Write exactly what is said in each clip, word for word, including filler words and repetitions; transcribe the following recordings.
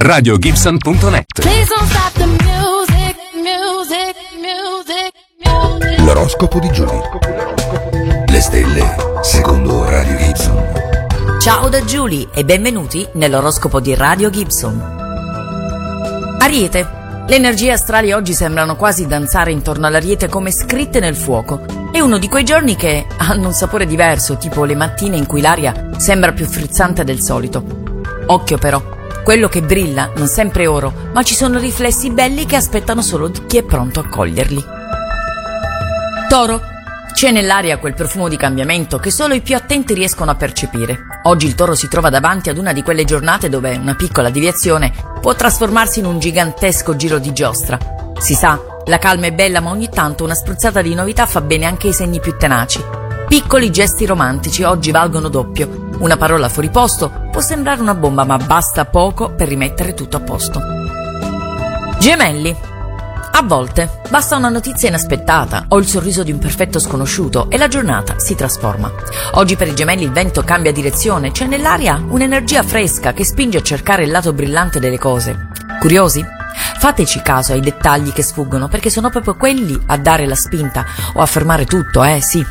radio gibson punto net. L'oroscopo di Giulia. Le stelle secondo Radio Gibson. Ciao da Giulia e benvenuti nell'oroscopo di Radio Gibson. Ariete. Le energie astrali oggi sembrano quasi danzare intorno all'Ariete come scritte nel fuoco. È uno di quei giorni che hanno un sapore diverso, tipo le mattine in cui l'aria sembra più frizzante del solito. Occhio però, quello che brilla non sempre è oro, ma ci sono riflessi belli che aspettano solo di chi è pronto a coglierli. Toro. C'è nell'aria quel profumo di cambiamento che solo i più attenti riescono a percepire. Oggi il Toro si trova davanti ad una di quelle giornate dove una piccola deviazione può trasformarsi in un gigantesco giro di giostra. Si sa, la calma è bella, ma ogni tanto una spruzzata di novità fa bene anche ai segni più tenaci. Piccoli gesti romantici oggi valgono doppio. Una parola fuori posto può sembrare una bomba, ma basta poco per rimettere tutto a posto. Gemelli. A volte basta una notizia inaspettata o il sorriso di un perfetto sconosciuto e la giornata si trasforma. Oggi per i Gemelli il vento cambia direzione, c'è nell'aria un'energia fresca che spinge a cercare il lato brillante delle cose. Curiosi? Fateci caso ai dettagli che sfuggono, perché sono proprio quelli a dare la spinta o a fermare tutto, eh sì.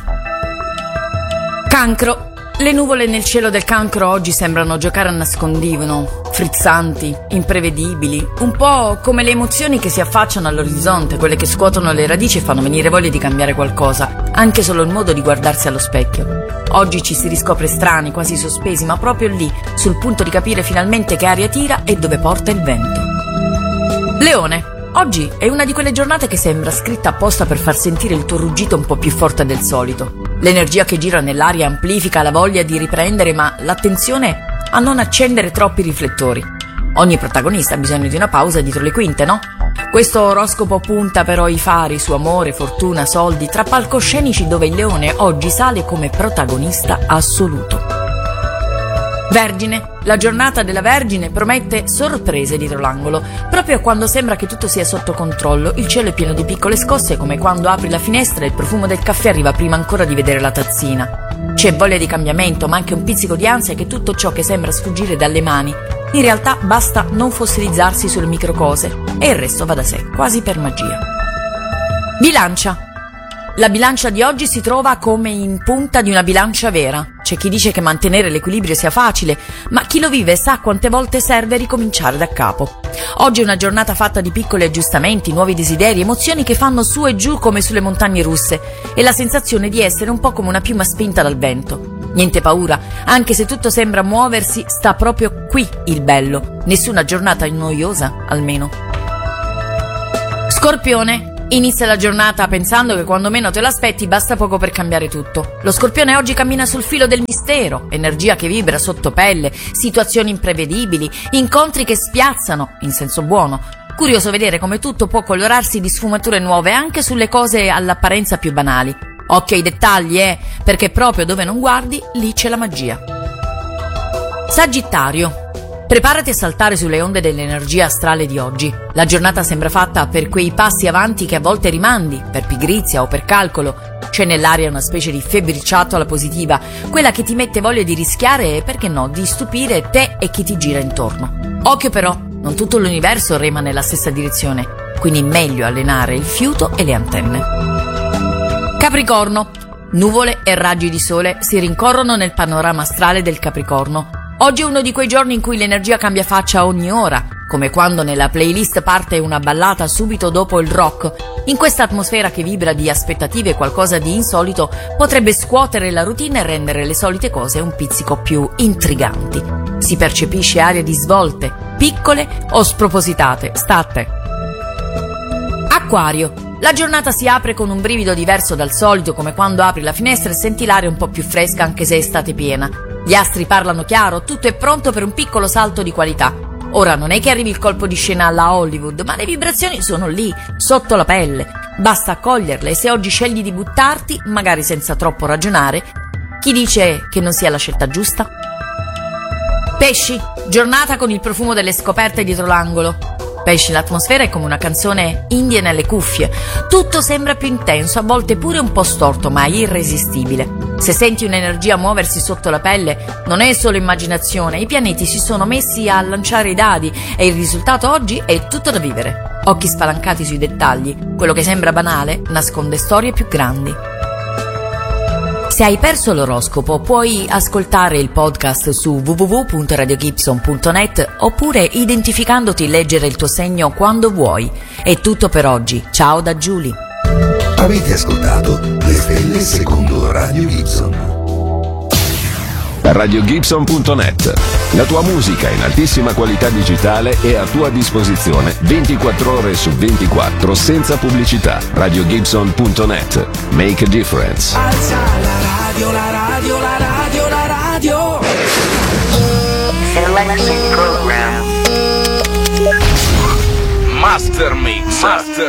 Cancro. Le nuvole nel cielo del Cancro oggi sembrano giocare a nascondino, frizzanti, imprevedibili, un po' come le emozioni che si affacciano all'orizzonte, quelle che scuotono le radici e fanno venire voglia di cambiare qualcosa, anche solo il modo di guardarsi allo specchio. Oggi ci si riscopre strani, quasi sospesi, ma proprio lì, sul punto di capire finalmente che aria tira e dove porta il vento. Leone. Oggi è una di quelle giornate che sembra scritta apposta per far sentire il tuo ruggito un po' più forte del solito. L'energia che gira nell'aria amplifica la voglia di riprendere, ma l'attenzione a non accendere troppi riflettori. Ogni protagonista ha bisogno di una pausa dietro le quinte, no? Questo oroscopo punta però i fari su amore, fortuna, soldi, tra palcoscenici dove il leone oggi sale come protagonista assoluto. Vergine. La giornata della Vergine promette sorprese dietro l'angolo. Proprio quando sembra che tutto sia sotto controllo, il cielo è pieno di piccole scosse, come quando apri la finestra e il profumo del caffè arriva prima ancora di vedere la tazzina. C'è voglia di cambiamento, ma anche un pizzico di ansia che tutto ciò che sembra sfuggire dalle mani, in realtà basta non fossilizzarsi sulle microcose e il resto va da sé, quasi per magia. Bilancia. La bilancia di oggi si trova come in punta di una bilancia vera. C'è chi dice che mantenere l'equilibrio sia facile, ma chi lo vive sa quante volte serve ricominciare da capo. Oggi è una giornata fatta di piccoli aggiustamenti, nuovi desideri, emozioni che fanno su e giù come sulle montagne russe e la sensazione di essere un po' come una piuma spinta dal vento. Niente paura, anche se tutto sembra muoversi, sta proprio qui il bello. Nessuna giornata noiosa, almeno. Scorpione. Inizia la giornata pensando che quando meno te l'aspetti basta poco per cambiare tutto. Lo Scorpione oggi cammina sul filo del mistero, energia che vibra sotto pelle, situazioni imprevedibili, incontri che spiazzano, in senso buono. Curioso vedere come tutto può colorarsi di sfumature nuove anche sulle cose all'apparenza più banali. Occhio ai dettagli, eh, perché proprio dove non guardi, lì c'è la magia. Sagittario. Preparati a saltare sulle onde dell'energia astrale di oggi. La giornata sembra fatta per quei passi avanti che a volte rimandi, per pigrizia o per calcolo. C'è nell'aria una specie di febbriciattolo positiva, quella che ti mette voglia di rischiare e, perché no, di stupire te e chi ti gira intorno. Occhio però, non tutto l'universo rema nella stessa direzione, quindi meglio allenare il fiuto e le antenne. Capricorno. Nuvole e raggi di sole si rincorrono nel panorama astrale del Capricorno. Oggi è uno di quei giorni in cui l'energia cambia faccia ogni ora, come quando nella playlist parte una ballata subito dopo il rock. In questa atmosfera che vibra di aspettative qualcosa di insolito potrebbe scuotere la routine e rendere le solite cose un pizzico più intriganti. Si percepisce aria di svolte, piccole o spropositate, sta a te. Acquario. La giornata si apre con un brivido diverso dal solito, come quando apri la finestra e senti l'aria un po' più fresca anche se è estate piena. Gli astri parlano chiaro, tutto è pronto per un piccolo salto di qualità. Ora non è che arrivi il colpo di scena alla Hollywood, ma le vibrazioni sono lì, sotto la pelle. Basta accoglierle e se oggi scegli di buttarti, magari senza troppo ragionare, chi dice che non sia la scelta giusta? Pesci, giornata con il profumo delle scoperte dietro l'angolo. Pesci, l'atmosfera è come una canzone indie nelle cuffie. Tutto sembra più intenso, a volte pure un po' storto, ma irresistibile. Se senti un'energia muoversi sotto la pelle, non è solo immaginazione, i pianeti si sono messi a lanciare i dadi e il risultato oggi è tutto da vivere. Occhi spalancati sui dettagli, quello che sembra banale nasconde storie più grandi. Se hai perso l'oroscopo, puoi ascoltare il podcast su w w w punto radio gibson punto net oppure, identificandoti, leggere il tuo segno quando vuoi. È tutto per oggi. Ciao da Giulia. Avete ascoltato Le Stelle secondo Radio Gibson. radio gibson punto net. La tua musica in altissima qualità digitale è a tua disposizione ventiquattro ore su ventiquattro senza pubblicità. radio gibson punto net. Make a difference. Alza la radio, la radio, la radio, la radio. Selection program. Master Mix. Master